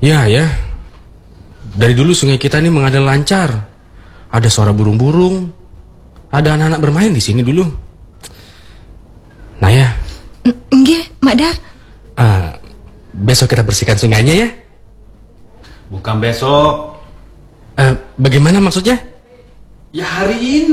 Ya. Dari dulu sungai kita ini mengalir lancar. Ada suara burung-burung. Ada anak-anak bermain di sini dulu. Naya. Nggih, Mak Dar. Besok kita bersihkan sungainya ya. Bukan besok. Bagaimana maksudnya? Ya hari ini.